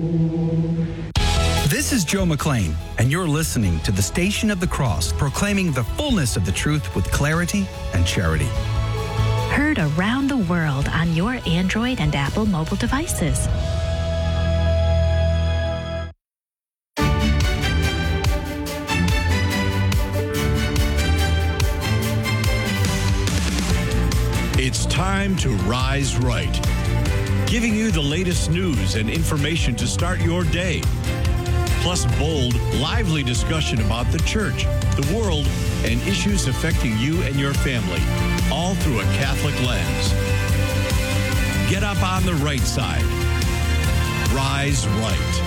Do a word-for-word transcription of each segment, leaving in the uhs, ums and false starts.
This is Joe McLean, and you're listening to the Station of the Cross, proclaiming the fullness of the truth with clarity and charity. Heard around the world on your Android and Apple mobile devices. It's time to Rise Right, giving you the latest news and information to start your day. Plus bold, lively discussion about the church, the world, and issues affecting you and your family, all through a Catholic lens. Get up on the right side. Rise Right.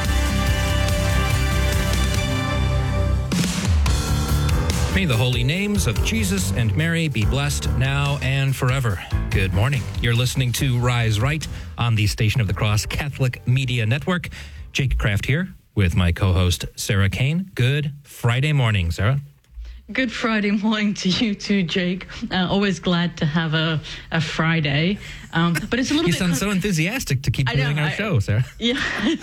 May the holy names of Jesus and Mary be blessed now and forever. Good morning. You're listening to Rise Right on the Station of the Cross Catholic Media Network. Jake Kraft here with my co-host Sarah Kane. Good Friday morning, Sarah. Good Friday morning to you too, Jake. Uh, always glad to have a, a Friday. Um, but it's a little you bit... sound con- so enthusiastic to keep I know, doing our I, show, Sarah. Yeah.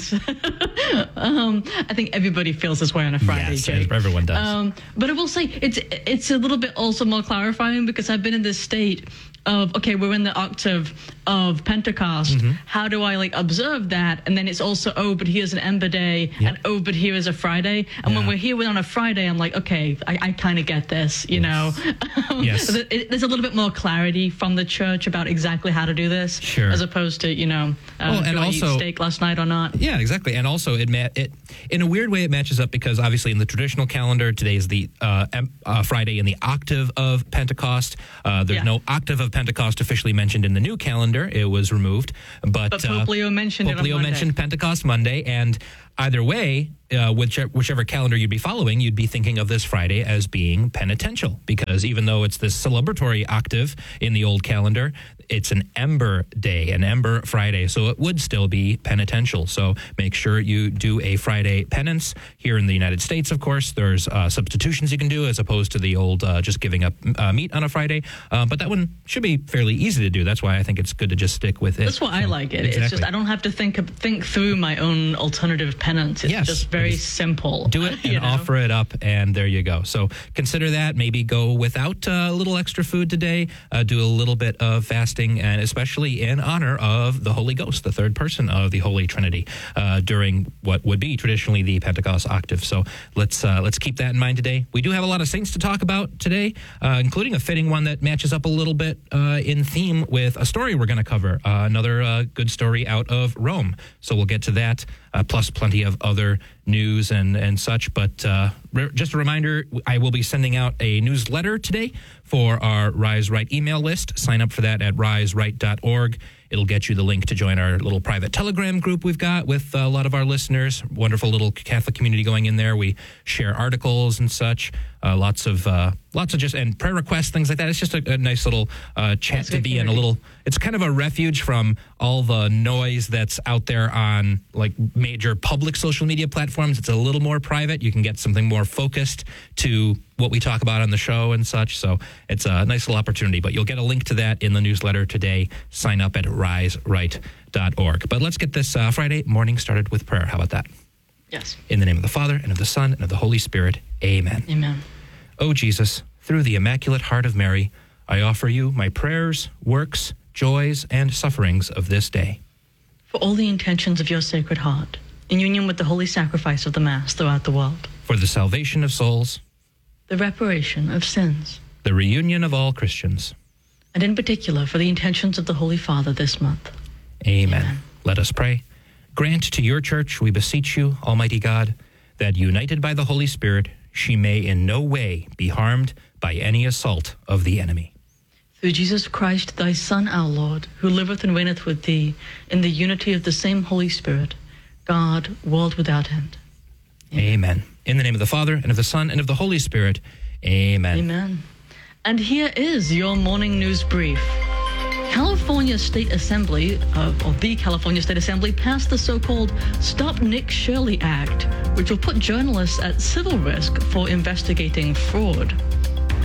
um, I think everybody feels this way on a Friday, yes, Jake. Everyone does. Um, but I will say, it's it's a little bit also more clarifying because I've been in this state of, okay, we're in the octave of Pentecost. Mm-hmm. How do I like observe that? And then it's also, oh, but here's an Ember Day, yep. and oh, but here is a Friday. And yeah. when we're here on a Friday, I'm like, okay, I, I kind of get this, you yes. know. um, yes. There's a little bit more clarity from the church about exactly how to do this, sure. as opposed to, you know, um, well, and do also, I eat steak last night or not? Yeah, exactly. And also, it, ma- it in a weird way, it matches up because obviously in the traditional calendar, today is the uh, uh, Friday in the octave of Pentecost. Uh, there's yeah. no octave of Pentecost officially mentioned in the new calendar. It was removed. But, but Pope Leo mentioned uh, Pope it on Leo Monday. mentioned Pentecost Monday. And either way, uh, whichever, whichever calendar you'd be following, you'd be thinking of this Friday as being penitential. Because even though it's this celebratory octave in the old calendar, it's an Ember Day, an Ember Friday, so it would still be penitential. So make sure you do a Friday penance. Here in the United States, of course, there's uh, substitutions you can do as opposed to the old uh, just giving up uh, meat on a Friday. Uh, but that one should be fairly easy to do. That's why I think it's good to just stick with it. That's why so, I like it. Exactly. It's just I don't have to think think through my own alternative penance. It's yes, just very just simple. Do it and you know? offer it up, and there you go. So consider that. Maybe go without uh, a little extra food today. Uh, do a little bit of fasting. And especially in honor of the Holy Ghost, the third person of the Holy Trinity, uh, during what would be traditionally the Pentecost octave. So let's uh, let's keep that in mind today. We do have a lot of saints to talk about today, uh, including a fitting one that matches up a little bit uh, in theme with a story we're going to cover, uh, another uh, good story out of Rome. So we'll get to that, uh, plus plenty of other news and, and such. But uh, re- just a reminder, I will be sending out a newsletter today for our Rise Right email list. Sign up for that at rise right dot org. It'll get you the link to join our little private Telegram group we've got with a lot of our listeners. Wonderful little Catholic community going in there. We share articles and such. Uh, lots of uh, lots of just and prayer requests, things like that. It's just a, a nice little uh, chat to be in. A little. It's kind of a refuge from all the noise that's out there on like major public social media platforms. It's a little more private. You can get something more focused to what we talk about on the show and such. So it's a nice little opportunity. But you'll get a link to that in the newsletter today. Sign up at rise right dot org. But let's get this uh, Friday morning started with prayer. How about that? Yes. In the name of the Father, and of the Son, and of the Holy Spirit. Amen. Amen. O Jesus, through the Immaculate Heart of Mary, I offer you my prayers, works, joys, and sufferings of this day. For all the intentions of your Sacred Heart, in union with the holy sacrifice of the Mass throughout the world. For the salvation of souls. The reparation of sins. The reunion of all Christians. And in particular, for the intentions of the Holy Father this month. Amen. Amen. Let us pray. Grant to your church, we beseech you, Almighty God, that united by the Holy Spirit, she may in no way be harmed by any assault of the enemy. Through Jesus Christ, thy Son, our Lord, who liveth and reigneth with thee, in the unity of the same Holy Spirit, God, world without end. Amen. Amen. In the name of the Father, and of the Son, and of the Holy Spirit. Amen. Amen. And here is your morning news brief. California State Assembly, uh, or the California State Assembly, passed the so-called Stop Nick Shirley Act, which will put journalists at civil risk for investigating fraud.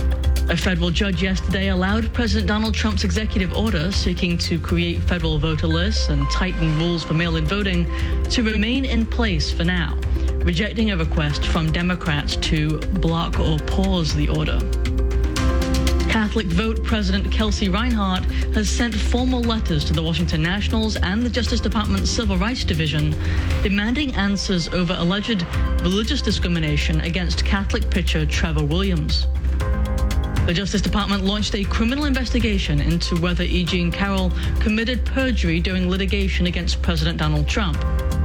A federal judge yesterday allowed President Donald Trump's executive order seeking to create federal voter lists and tighten rules for mail-in voting to remain in place for now, rejecting a request from Democrats to block or pause the order. Catholic Vote President Kelsey Reinhardt has sent formal letters to the Washington Nationals and the Justice Department's Civil Rights Division demanding answers over alleged religious discrimination against Catholic pitcher Trevor Williams. The Justice Department launched a criminal investigation into whether E. Jean Carroll committed perjury during litigation against President Donald Trump.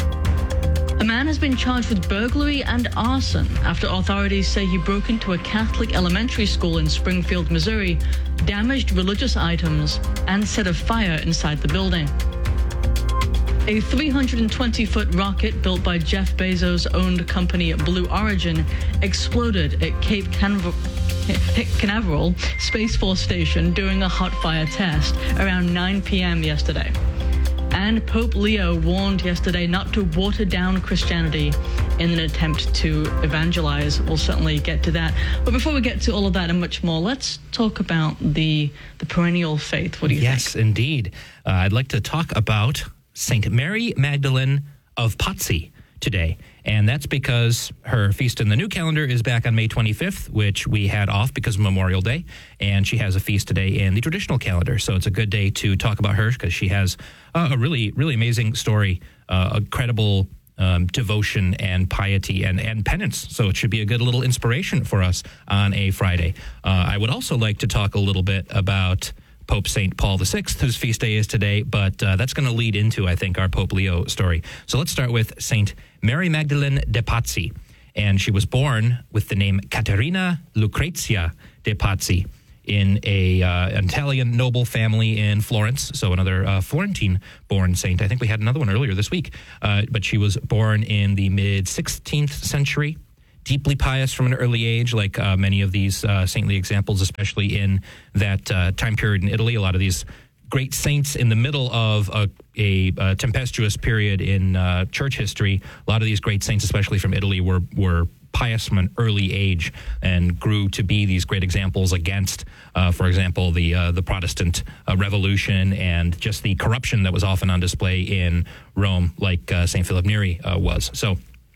A man has been charged with burglary and arson after authorities say he broke into a Catholic elementary school in Springfield, Missouri, damaged religious items, and set a fire inside the building. A three hundred twenty foot rocket built by Jeff Bezos' owned company Blue Origin exploded at Cape Canaveral, Canaveral Space Force Station during a hot fire test around nine p.m. yesterday. And Pope Leo warned yesterday not to water down Christianity in an attempt to evangelize. We'll certainly get to that. But before we get to all of that and much more, let's talk about the the perennial faith. What do you yes, think? Yes, indeed. Uh, I'd like to talk about Saint Mary Magdalene of Pazzi today. And that's because her feast in the new calendar is back on May twenty-fifth, which we had off because of Memorial Day. And she has a feast today in the traditional calendar. So it's a good day to talk about her because she has uh, a really, really amazing story, uh, a credible um, devotion and piety and, and penance. So it should be a good little inspiration for us on a Friday. Uh, I would also like to talk a little bit about Pope Saint Paul the Sixth, whose feast day is today, but uh, that's going to lead into, I think, our Pope Leo story. So let's start with Saint Mary Magdalene de Pazzi, and she was born with the name Caterina Lucrezia de Pazzi in a uh, an Italian noble family in Florence, so another uh, Florentine-born saint. I think we had another one earlier this week, uh, but she was born in the mid-sixteenth century, deeply pious from an early age, like uh, many of these uh, saintly examples, especially in that uh, time period in Italy. A lot of these great saints in the middle of a, a, a tempestuous period in uh, church history. A lot of these great saints, especially from Italy, were were pious from an early age and grew to be these great examples against, uh, for example, the uh, the Protestant uh, Revolution and just the corruption that was often on display in Rome, like uh, Saint Philip Neri uh, was. So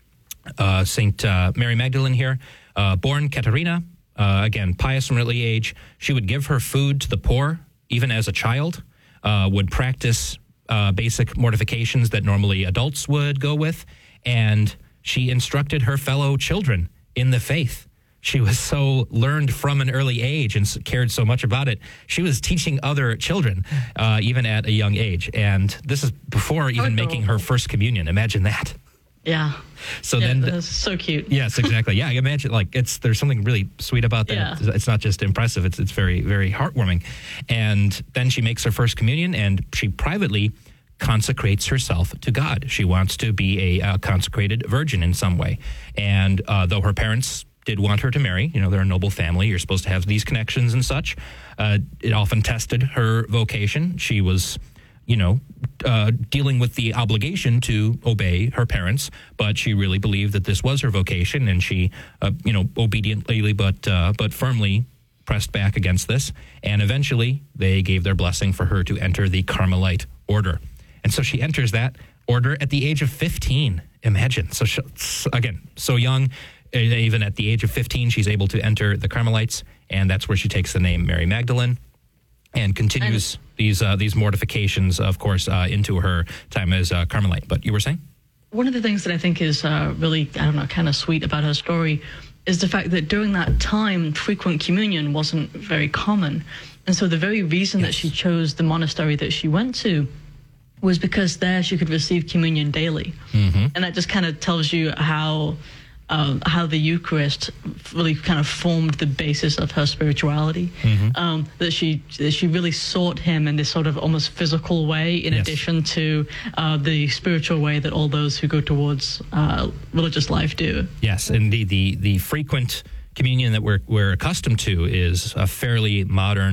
uh, Saint uh, Mary Magdalene here, uh, born Caterina, uh, again, pious from an early age. She would give her food to the poor, even as a child, uh, would practice uh, basic mortifications that normally adults would go with, and she instructed her fellow children in the faith. She was so learned from an early age and cared so much about it. She was teaching other children, uh, even at a young age. And this is before even oh, making her first communion. Imagine that. Yeah. So yeah, then, that's so cute. Yes, exactly. Yeah, I imagine like it's there's something really sweet about that. Yeah. It's not just impressive; it's it's very very heartwarming. And then she makes her first communion, and she privately consecrates herself to God. She wants to be a, a consecrated virgin in some way. And uh, though her parents did want her to marry, you know, they're a noble family, you're supposed to have these connections and such. Uh, it often tested her vocation. She was, you know, uh, dealing with the obligation to obey her parents, but she really believed that this was her vocation, and she, uh, you know, obediently but uh, but firmly pressed back against this. And eventually, they gave their blessing for her to enter the Carmelite order. And so she enters that order at the age of fifteen. Imagine. So she, again, so young, even at the age of fifteen, she's able to enter the Carmelites, and that's where she takes the name Mary Magdalene and continues and, these uh, these mortifications, of course, uh, into her time as uh, Carmelite. But you were saying? One of the things that I think is uh, really, I don't know, kind of sweet about her story is the fact that during that time, frequent communion wasn't very common. And so the very reason yes. that she chose the monastery that she went to was because there she could receive communion daily. Mm-hmm. And that just kind of tells you how uh, how the Eucharist really kind of formed the basis of her spirituality. Mm-hmm. Um, that she that she really sought him in this sort of almost physical way, in yes. addition to uh, the spiritual way that all those who go towards uh, religious life do. Yes, indeed. The, the frequent communion that we're, we're accustomed to is a fairly modern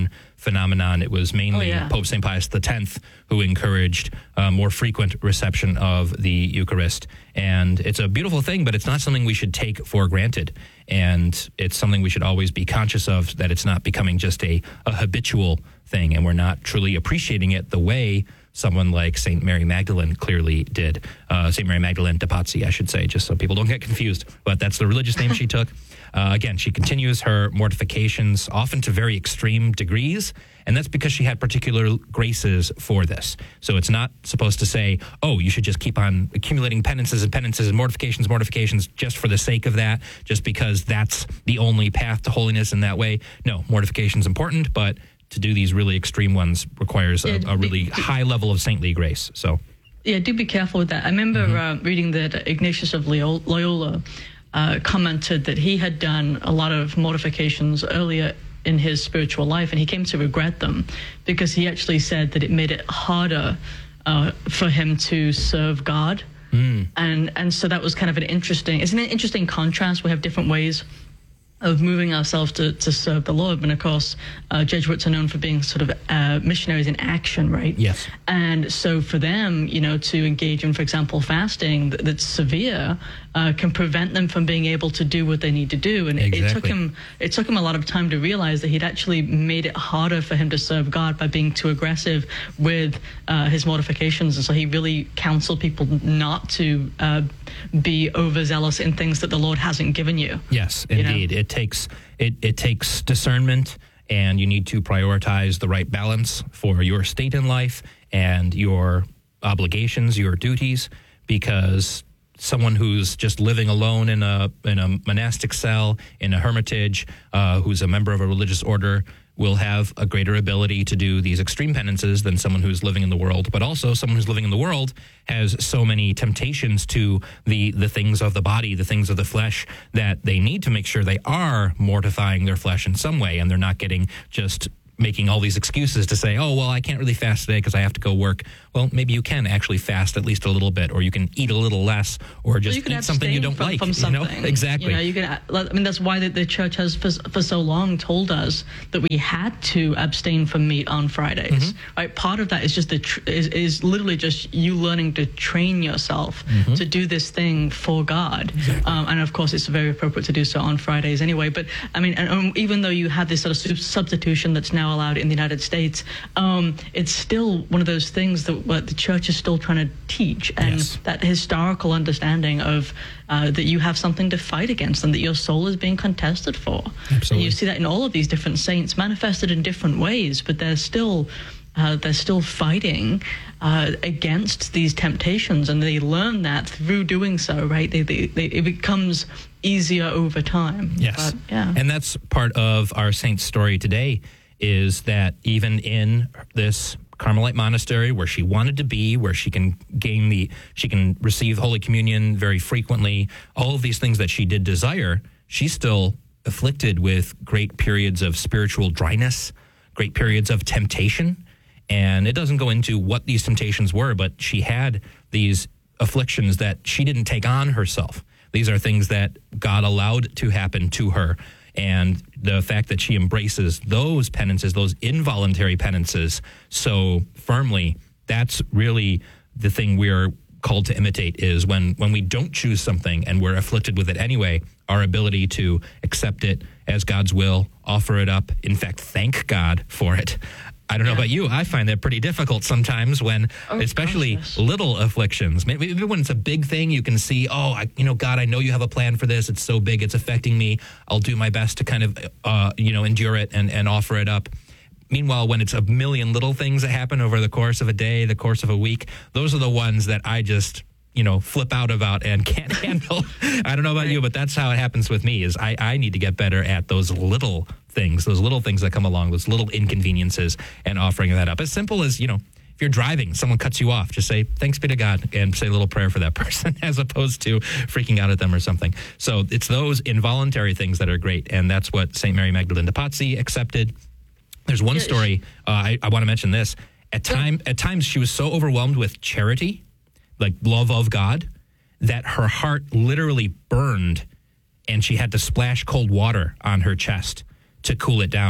phenomenon. It was mainly Oh, yeah. Pope Saint Pius X who encouraged uh, more frequent reception of the Eucharist. And it's a beautiful thing, but it's not something we should take for granted. And it's something we should always be conscious of, that it's not becoming just a, a habitual thing, and we're not truly appreciating it the way someone like Saint Mary Magdalene clearly did. Uh, Saint Mary Magdalene de Pazzi, I should say, just so people don't get confused. But that's the religious name she took. Uh, again, she continues her mortifications, often to very extreme degrees, and that's because she had particular graces for this. So it's not supposed to say, oh, you should just keep on accumulating penances and penances and mortifications, mortifications, just for the sake of that, just because that's the only path to holiness in that way. No, mortification's important, but to do these really extreme ones requires a, a really high level of saintly grace. So, yeah, do be careful with that. I remember mm-hmm. uh, reading that Ignatius of Loyola uh, commented that he had done a lot of mortifications earlier in his spiritual life, and he came to regret them because he actually said that it made it harder uh, for him to serve God. Mm. And and so that was kind of an interesting, it's an interesting contrast. We have different ways of moving ourselves to, to serve the Lord. And of course, uh, Jesuits are known for being sort of uh, missionaries in action, right? Yes. And so for them, you know, to engage in, for example, fasting that, that's severe uh, can prevent them from being able to do what they need to do. And exactly. it, it took him it took him a lot of time to realize that he'd actually made it harder for him to serve God by being too aggressive with uh, his mortifications. And so he really counseled people not to uh, be overzealous in things that the Lord hasn't given you. Yes, you indeed. know? It takes it, it takes discernment, and you need to prioritize the right balance for your state in life and your obligations, your duties, because someone who's just living alone in a in a monastic cell, in a hermitage, uh, who's a member of a religious order, will have a greater ability to do these extreme penances than someone who's living in the world. But also, someone who's living in the world has so many temptations to the, the things of the body, the things of the flesh, that they need to make sure they are mortifying their flesh in some way, and they're not getting just making all these excuses to say, oh, well, I can't really fast today because I have to go work. Well, maybe you can actually fast at least a little bit, or you can eat a little less, or just you can eat something you don't from, like. From something. You know? Exactly. You know, you can, I mean, that's why the, the church has for, for so long told us that we had to abstain from meat on Fridays. Mm-hmm. Right? Part of that is just the tr- is, is literally just you learning to train yourself mm-hmm. to do this thing for God. Exactly. Um, and of course, it's very appropriate to do so on Fridays anyway. But I mean, and, um, even though you have this sort of substitution that's now allowed in the United States, um, it's still one of those things that what the church is still trying to teach, and yes. that historical understanding of uh, that you have something to fight against and that your soul is being contested for. Absolutely. And you see that in all of these different saints manifested in different ways, but they're still uh, they're still fighting uh, against these temptations, and they learn that through doing so. Right? They, they, they, it becomes easier over time. Yes. But, yeah. And that's part of our saint's story today, is that even in this Carmelite monastery where she wanted to be, where she can gain the, she can receive Holy Communion very frequently, all of these things that she did desire, she's still afflicted with great periods of spiritual dryness, great periods of temptation. And it doesn't go into what these temptations were, but she had these afflictions that she didn't take on herself. These are things that God allowed to happen to her. And the fact that she embraces those penances, those involuntary penances, so firmly, that's really the thing we're called to imitate, is when, when we don't choose something and we're afflicted with it anyway, our ability to accept it as God's will, offer it up, in fact, thank God for it. I don't know yeah. about you. I find that pretty difficult sometimes when, oh, especially gosh, yes. little afflictions. Maybe even when it's a big thing, you can see, oh, I, you know, God, I know you have a plan for this. It's so big. It's affecting me. I'll do my best to kind of, uh, you know, endure it and, and offer it up. Meanwhile, when it's a million little things that happen over the course of a day, the course of a week, those are the ones that I just, you know, flip out about and can't handle. I don't know about right. you, but that's how it happens with me, is I, I need to get better at those little things, those little things that come along, those little inconveniences, and offering that up. As simple as, you know, if you're driving, someone cuts you off, just say, thanks be to God, and say a little prayer for that person, as opposed to freaking out at them or something. So it's those involuntary things that are great, and that's what Saint Mary Magdalene de Pazzi accepted. There's one story, uh, I, I want to mention this. At time, at times, she was so overwhelmed with charity, like love of God, that her heart literally burned, and she had to splash cold water on her chest to cool it down.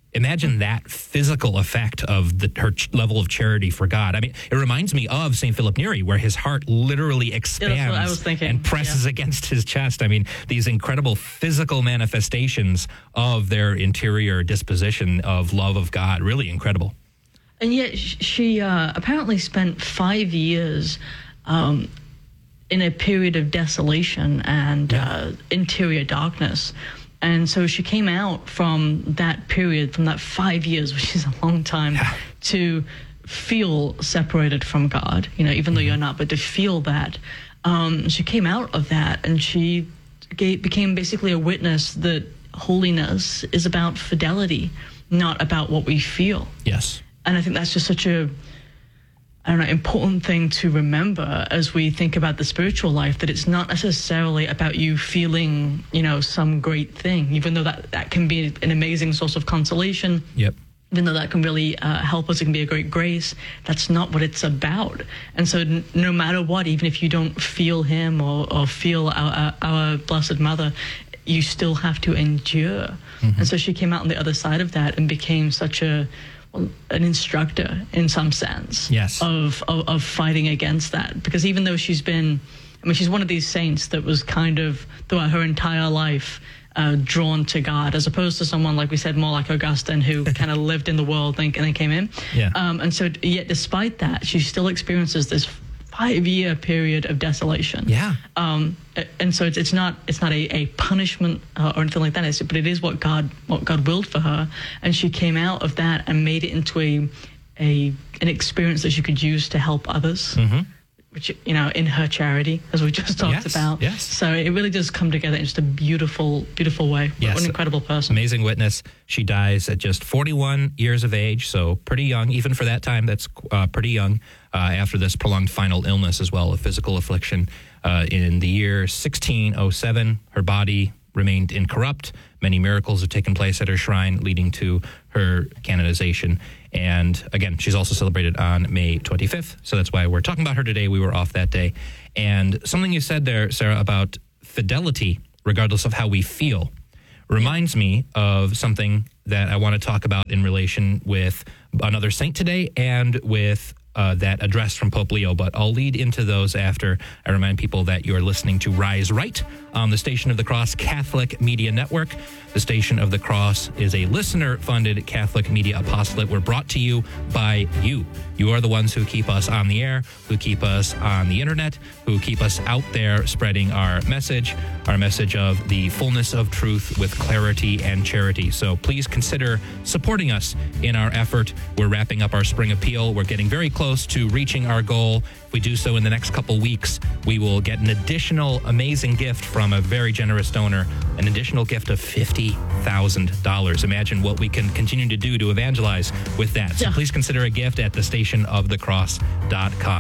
Imagine that physical effect of the, her ch- level of charity for God. I mean, it reminds me of Saint Philip Neri, where his heart literally expands yeah, that's what I was thinking. and presses yeah. against his chest. I mean, these incredible physical manifestations of their interior disposition of love of God, really incredible. And yet she uh, apparently spent five years um, in a period of desolation and Yeah. uh, interior darkness. And so she came out from that period, from that five years, which is a long time, Yeah. to feel separated from God, you know, even though you're not, but to feel that. Um, she came out of that, and she gave, became basically a witness that holiness is about fidelity, not about what we feel. Yes. And I think that's just such a, I don't know, important thing to remember as we think about the spiritual life, that it's not necessarily about you feeling, you know, some great thing, even though that, that can be an amazing source of consolation. Yep. Even though that can really uh, help us, it can be a great grace. That's not what it's about. And so n- no matter what, even if you don't feel him or, or feel our, our, our Blessed Mother, you still have to endure. Mm-hmm. And so she came out on the other side of that and became such a, well, an instructor in some sense yes. of, of, of fighting against that. Because even though she's been, I mean, she's one of these saints that was kind of throughout her entire life Uh, drawn to God, as opposed to someone, like we said, more like Augustine, who kind of lived in the world and, and then came in. Yeah. Um, and so yet despite that, she still experiences this five-year period of desolation. Yeah. Um, and so it's, it's not it's not a, a punishment uh, or anything like that, it's, but it is what God what God willed for her. And she came out of that and made it into a, a an experience that she could use to help others. Mm-hmm. Which, you know, in her charity, as we just talked yes, about. Yes. So it really does come together in just a beautiful, beautiful way. Yes. What an incredible person. Amazing witness. She dies at just forty-one years of age, so pretty young. Even for that time, that's uh, pretty young, uh, after this prolonged final illness as well, a physical affliction. Uh, in the year sixteen oh seven, her body remained incorrupt. Many miracles have taken place at her shrine, leading to her canonization. And again, she's also celebrated on May twenty-fifth. So that's why we're talking about her today. We were off that day. And something you said there, Sarah, about fidelity, regardless of how we feel, reminds me of something that I want to talk about in relation with another saint today and with Uh, that address from Pope Leo, but I'll lead into those after I remind people that you're listening to Rise Right on the Station of the Cross Catholic Media Network. The Station of the Cross is a listener-funded Catholic media apostolate. We're brought to you by you. You are the ones who keep us on the air, who keep us on the internet, who keep us out there spreading our message, our message of the fullness of truth with clarity and charity. So please consider supporting us in our effort. We're wrapping up our spring appeal. We're getting very close to reaching our goal. If we do so in the next couple weeks, we will get an additional amazing gift from a very generous donor, an additional gift of fifty thousand dollars. Imagine what we can continue to do to evangelize with that. So yeah. please consider a gift at the station of the cross dot com.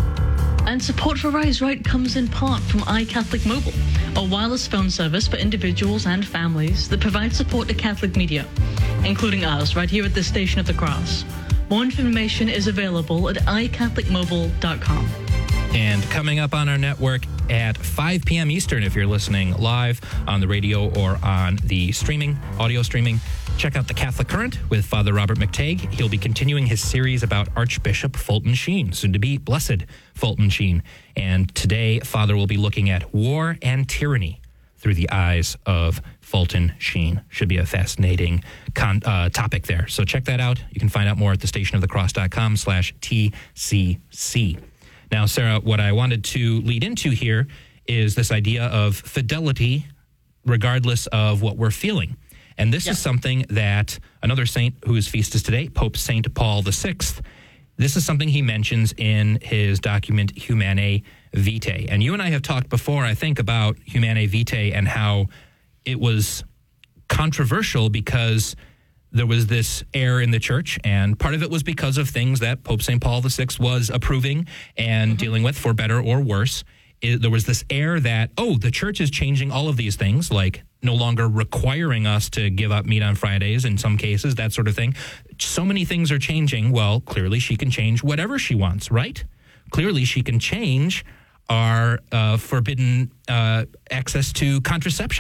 And support for Rise Right comes in part from iCatholic Mobile, a wireless phone service for individuals and families that provides support to Catholic media, including us right here at the Station of the Cross. More information is available at i catholic mobile dot com. And coming up on our network at five p.m. Eastern, if you're listening live on the radio or on the streaming, audio streaming, check out The Catholic Current with Father Robert McTague. He'll be continuing his series about Archbishop Fulton Sheen, soon to be Blessed Fulton Sheen. And today, Father will be looking at war and tyranny through the eyes of Fulton Sheen. Should be a fascinating con- uh, topic there. So check that out. You can find out more at the station of the cross dot com slash T C C. Now, Sarah, what I wanted to lead into here is this idea of fidelity regardless of what we're feeling. And this yep. is something that another saint whose feast is today, Pope Saint Paul the Sixth, this is something he mentions in his document Humanae Vitae. And you and I have talked before, I think, about Humanae Vitae and how it was controversial because there was this error in the church, and part of it was because of things that Pope Saint Paul the Sixth was approving and mm-hmm. dealing with, for better or worse. It, there was this error that, oh, the church is changing all of these things, like no longer requiring us to give up meat on Fridays in some cases, that sort of thing. So many things are changing. Well, clearly she can change whatever she wants, right? Clearly she can change our uh, forbidden uh, access to contraception.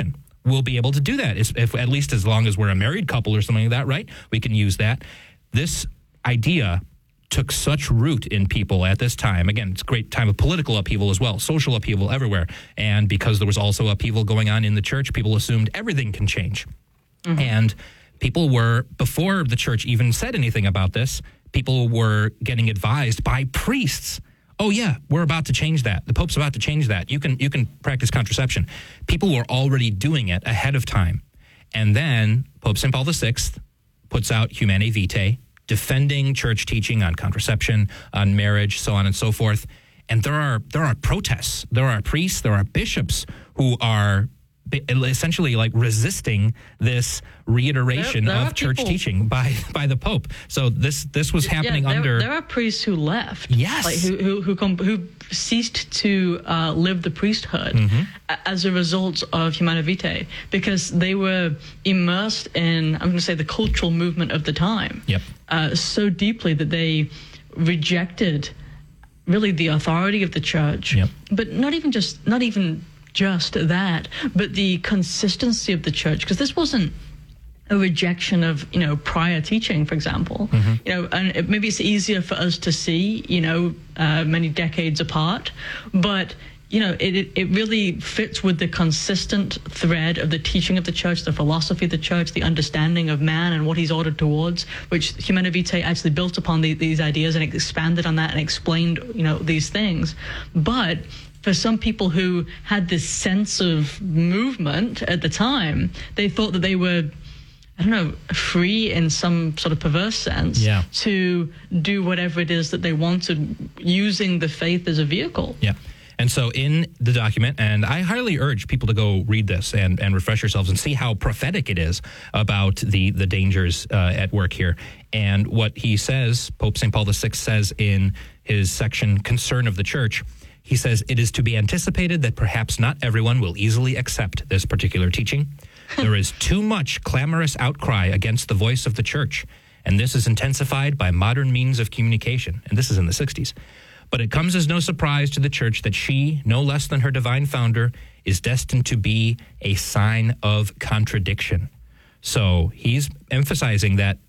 we'll be able to do that, if, if at least as long as we're a married couple or something like that, right? We can use that. This idea took such root in people at this time. Again, it's a great time of political upheaval as well, social upheaval everywhere. And because there was also upheaval going on in the church, people assumed everything can change. Mm-hmm. And people were, before the church even said anything about this, people were getting advised by priests. Oh yeah, we're about to change that. The Pope's about to change that. You can you can practice contraception. People were already doing it ahead of time. And then Pope Saint Paul the Sixth puts out Humanae Vitae, defending church teaching on contraception, on marriage, so on and so forth. And there are there are protests. There are priests, there are bishops who are essentially like resisting this reiteration there, there of church people, teaching by by the Pope. So this this was happening yeah, there, under. There are priests who left. Yes, like who who who, com- who ceased to uh, live the priesthood mm-hmm. as a result of Humanae Vitae, because they were immersed in, I'm going to say, the cultural movement of the time. Yep. Uh, so deeply that they rejected really the authority of the church. Yep. But not even just not even. just that, but the consistency of the church, because this wasn't a rejection of, you know, prior teaching, for example. Mm-hmm. You know, and it, maybe it's easier for us to see, you know, uh, many decades apart, but, you know, it, it, it really fits with the consistent thread of the teaching of the church, the philosophy of the church, the understanding of man and what he's ordered towards, which Humanae Vitae actually built upon the, these ideas and expanded on that and explained, you know, these things. But for some people who had this sense of movement at the time, they thought that they were, I don't know, free in some sort of perverse sense yeah. to do whatever it is that they wanted, using the faith as a vehicle. Yeah. And so in the document, and I highly urge people to go read this and, and refresh yourselves and see how prophetic it is about the, the dangers uh, at work here. And what he says, Pope Saint Paul the Sixth says in his section, Concern of the Church, he says, it is to be anticipated that perhaps not everyone will easily accept this particular teaching. There is too much clamorous outcry against the voice of the church, and this is intensified by modern means of communication. And this is in the sixties. But it comes as no surprise to the church that she, no less than her divine founder, is destined to be a sign of contradiction. So he's emphasizing that